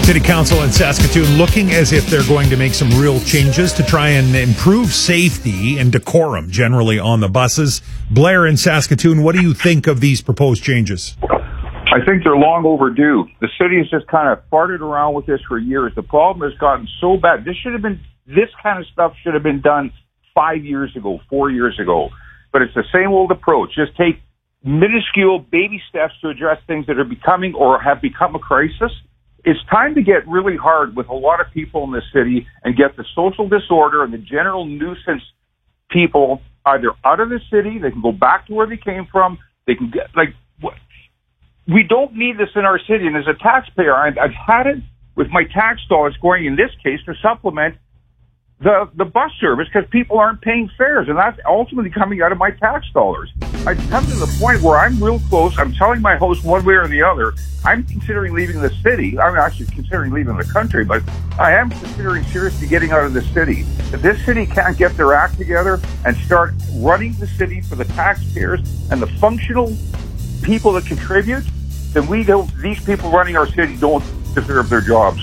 City Council in Saskatoon looking as if they're going to make some real changes to try and improve safety and decorum generally on the buses. Blair in Saskatoon, what do you think of these proposed changes? I think they're long overdue. The city has just kind of farted around with this for years. The problem has gotten so bad. This kind of stuff should have been done 5 years ago, 4 years ago. But it's the same old approach. Just take minuscule baby steps to address things that are becoming or have become a crisis. It's time to get really hard with a lot of people in this city and get the social disorder and the general nuisance people either out of the city, they can go back to where they came from, they can get, we don't need this in our city. And as a taxpayer, I've had it with my tax dollars going, in this case, to supplement the bus service because people aren't paying fares, and that's ultimately coming out of my tax dollars. I've come to the point where I'm real close. I'm telling my host one way or the other, I'm considering leaving the city. I'm actually considering leaving the country, but I am considering seriously getting out of the city. If this city can't get their act together and start running the city for the taxpayers and the functional people that contribute, then these people running our city don't deserve their jobs.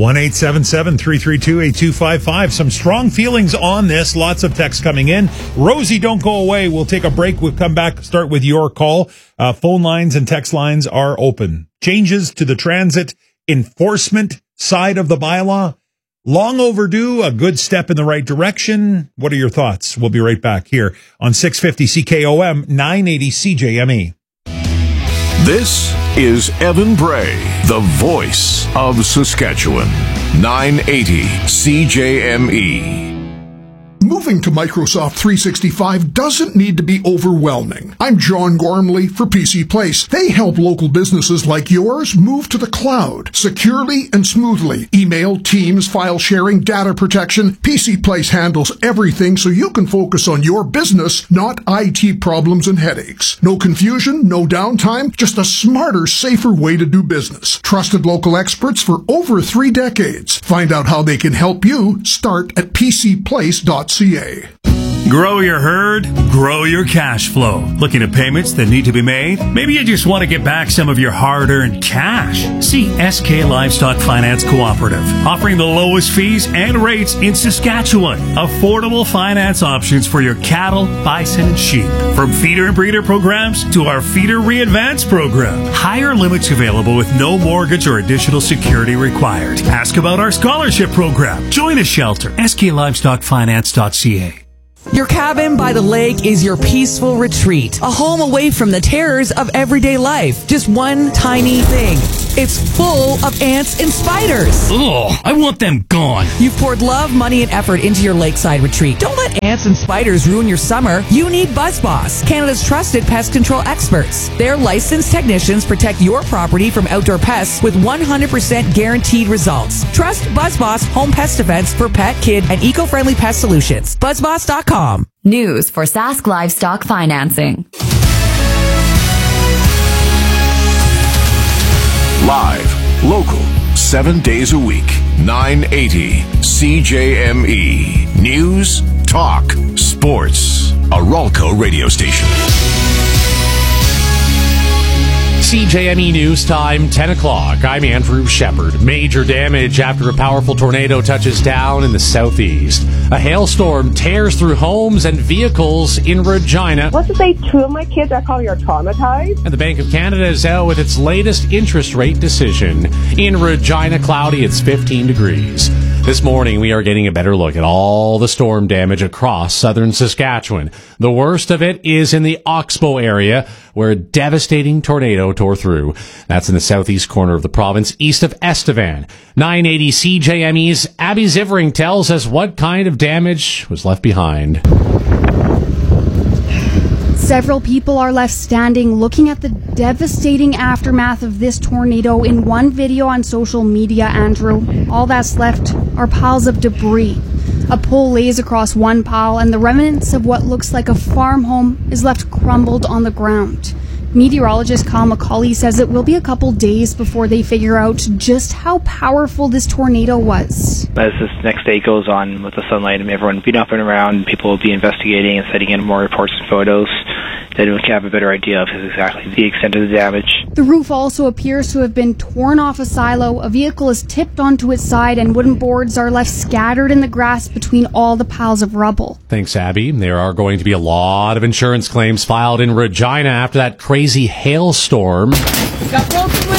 1-877-332-8255. Some strong feelings on this. Lots of texts coming in. Rosie, don't go away. We'll take a break. We'll come back, start with your call. Phone lines and text lines are open. Changes to the transit enforcement side of the bylaw. Long overdue, a good step in the right direction. What are your thoughts? We'll be right back here on 650 CKOM 980 CJME. This is Evan Bray, the voice of Saskatchewan. 980 CJME. Moving to Microsoft 365 doesn't need to be overwhelming. I'm John Gormley for PC Place. They help local businesses like yours move to the cloud securely and smoothly. Email, Teams, file sharing, data protection. PC Place handles everything so you can focus on your business, not IT problems and headaches. No confusion, no downtime, just a smarter, safer way to do business. Trusted local experts for over 3 decades. Find out how they can help you. Start at pcplace.ca. Grow your herd, grow your cash flow. Looking at payments that need to be made? Maybe you just want to get back some of your hard-earned cash. See SK Livestock Finance Cooperative, offering the lowest fees and rates in Saskatchewan. Affordable finance options for your cattle, bison, and sheep. From feeder and breeder programs to our Feeder Re-Advance program. Higher limits available with no mortgage or additional security required. Ask about our scholarship program. Join a shelter. SKLivestockFinance.ca. Your cabin by the lake is your peaceful retreat, a home away from the terrors of everyday life. Just one tiny thing. It's full of ants and spiders. Ugh, I want them gone. You've poured love, money, and effort into your lakeside retreat. Don't let ants and spiders ruin your summer. You need BuzzBoss, Canada's trusted pest control experts. Their licensed technicians protect your property from outdoor pests with 100% guaranteed results. Trust BuzzBoss Home Pest Defense for pet, kid, and eco-friendly pest solutions. BuzzBoss.com. News for Sask Livestock Financing. Live, local, 7 days a week. 980 CJME. News, talk, sports. A Ralco radio station. CJME News Time, 10 o'clock. I'm Andrew Shepard. Major damage after a powerful tornado touches down in the southeast. A hailstorm tears through homes and vehicles in Regina. Let's just say 2 of my kids are probably traumatized. And the Bank of Canada is out with its latest interest rate decision. In Regina, cloudy, it's 15 degrees. This morning, we are getting a better look at all the storm damage across southern Saskatchewan. The worst of it is in the Oxbow area, where a devastating tornado tore through. That's in the southeast corner of the province, east of Estevan. 980 CJME's Abby Zivering tells us what kind of damage was left behind. Several people are left standing looking at the devastating aftermath of this tornado in one video on social media, Andrew. All that's left are piles of debris. A pole lays across one pile, and the remnants of what looks like a farm home is left crumbled on the ground. Meteorologist Kyle McCauley says it will be a couple days before they figure out just how powerful this tornado was. As this next day goes on with the sunlight and everyone being up and around, people will be investigating and sending in more reports and photos. Then we can have a better idea of exactly the extent of the damage. The roof also appears to have been torn off a silo. A vehicle is tipped onto its side and wooden boards are left scattered in the grass between all the piles of rubble. Thanks, Abby. There are going to be a lot of insurance claims filed in Regina after that crazy hailstorm. We got broken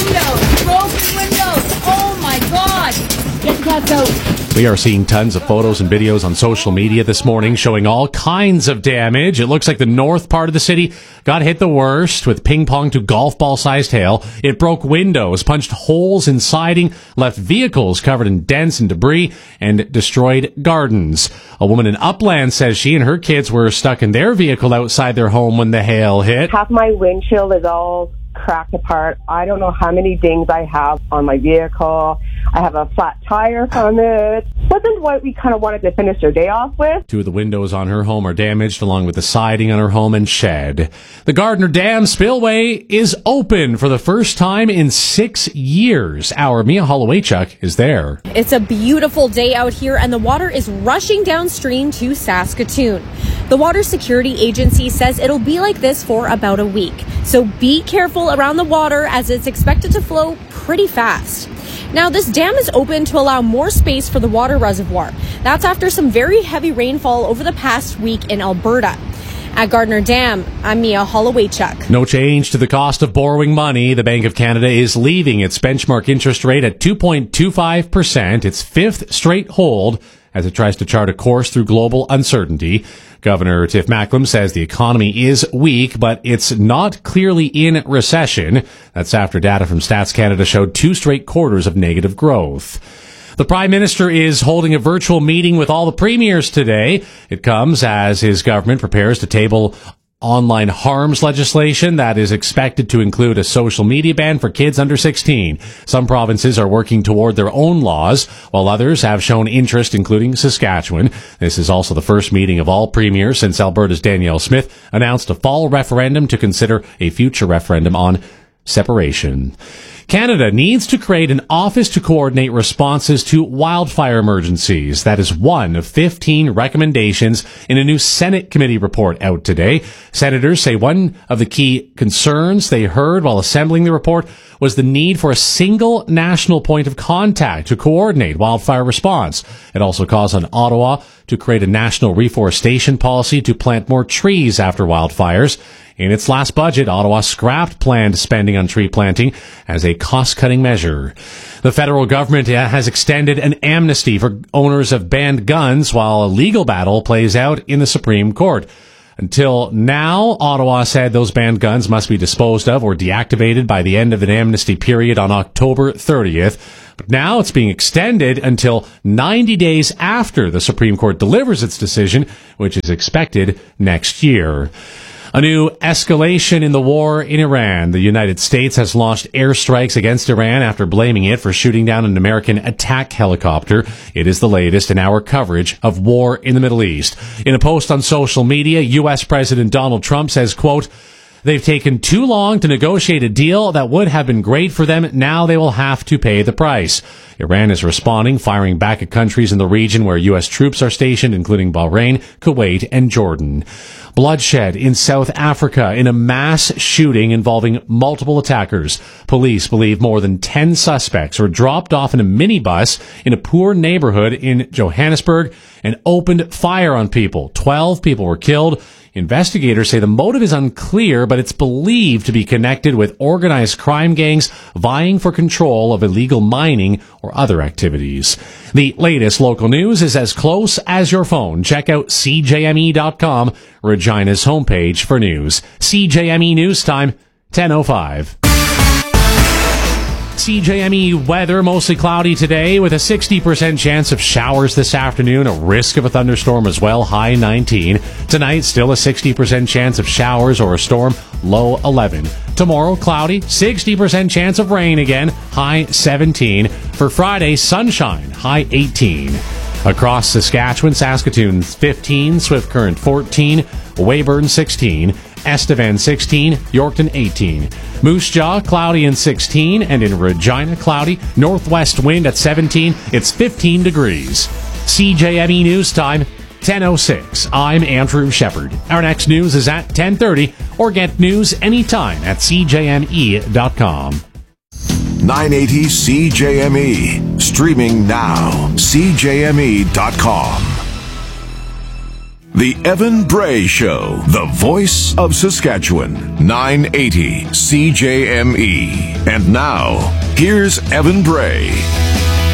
windows. Oh my God. Get the cats out. We are seeing tons of photos and videos on social media this morning showing all kinds of damage. It looks like the north part of the city got hit the worst with ping pong to golf ball sized hail. It broke windows, punched holes in siding, left vehicles covered in dents and debris, and destroyed gardens. A woman in Upland says she and her kids were stuck in their vehicle outside their home when the hail hit. Half my windshield is all cracked apart. I don't know how many dings I have on my vehicle. I have a flat tire from it. Wasn't what we kind of wanted to finish our day off with. 2 of the windows on her home are damaged, along with the siding on her home and shed. The Gardner Dam Spillway is open for the first time in 6 years. Our Mia Holowaychuk is there. It's a beautiful day out here, and the water is rushing downstream to Saskatoon. The Water Security Agency says it'll be like this for about a week. So be careful around the water, as it's expected to flow pretty fast. Now, this dam is open to allow more space for the water reservoir. That's after some very heavy rainfall over the past week in Alberta. At Gardner Dam, I'm Mia Holowaychuk. No change to the cost of borrowing money. The Bank of Canada is leaving its benchmark interest rate at 2.25%, its 5th straight hold, as it tries to chart a course through global uncertainty. Governor Tiff Macklem says the economy is weak, but it's not clearly in recession. That's after data from Stats Canada showed 2 straight quarters of negative growth. The Prime Minister is holding a virtual meeting with all the premiers today. It comes as his government prepares to table online harms legislation that is expected to include a social media ban for kids under 16. Some provinces are working toward their own laws, while others have shown interest, including Saskatchewan. This is also the first meeting of all premiers since Alberta's Danielle Smith announced a fall referendum to consider a future referendum on separation. Canada needs to create an office to coordinate responses to wildfire emergencies. That is one of 15 recommendations in a new Senate committee report out today. Senators say one of the key concerns they heard while assembling the report was the need for a single national point of contact to coordinate wildfire response. It also calls on Ottawa to create a national reforestation policy to plant more trees after wildfires. In its last budget, Ottawa scrapped planned spending on tree planting as a cost-cutting measure. The federal government has extended an amnesty for owners of banned guns while a legal battle plays out in the Supreme Court. Until now, Ottawa said those banned guns must be disposed of or deactivated by the end of an amnesty period on October 30th. But now it's being extended until 90 days after the Supreme Court delivers its decision, which is expected next year. A new escalation in the war in Iran. The United States has launched airstrikes against Iran after blaming it for shooting down an American attack helicopter. It is the latest in our coverage of war in the Middle East. In a post on social media, U.S. President Donald Trump says, quote, "They've taken too long to negotiate a deal that would have been great for them. Now they will have to pay the price." Iran is responding, firing back at countries in the region where U.S. troops are stationed, including Bahrain, Kuwait, and Jordan. Bloodshed in South Africa in a mass shooting involving multiple attackers. Police believe more than 10 suspects were dropped off in a minibus in a poor neighborhood in Johannesburg and opened fire on people. 12 people were killed. Investigators say the motive is unclear, but it's believed to be connected with organized crime gangs vying for control of illegal mining or other activities. The latest local news is as close as your phone. Check out CJME.com, Regina's homepage for news. CJME News Time, 10:05. CJME weather, mostly cloudy today with a 60% chance of showers this afternoon, a risk of a thunderstorm as well, high 19. Tonight, still a 60% chance of showers or a storm, low 11. Tomorrow, cloudy, 60% chance of rain again, high 17. For Friday, sunshine, high 18. Across Saskatchewan, Saskatoon 15, Swift Current 14, Weyburn 16, Estevan 16, Yorkton 18. Moose Jaw, cloudy and 16, and in Regina, cloudy. Northwest wind at 17. It's 15 degrees. CJME News Time, 10:06. I'm Andrew Shepard. Our next news is at 10:30, or get news anytime at CJME.com. 980 CJME. Streaming now. CJME.com. The Evan Bray Show, the voice of Saskatchewan. 980 CJME. And now, here's Evan Bray.